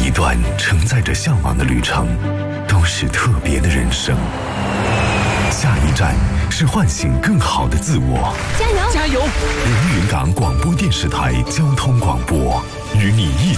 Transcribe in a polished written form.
一段承载着向往的旅程，都是特别的人生。下一站是唤醒更好的自我。 加油！ 加油！ 连云港广播电视台交通广播，与你一